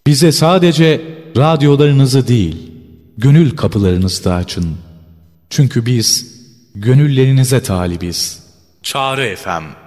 Bize sadece radyolarınızı değil, gönül kapılarınızı da açın. Çünkü biz gönüllerinize talibiz. Çağrı FM